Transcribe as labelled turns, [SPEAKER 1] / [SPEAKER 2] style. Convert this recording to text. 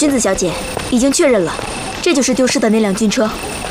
[SPEAKER 1] 薰子小姐已经确认了，这就是丢失的那辆军车。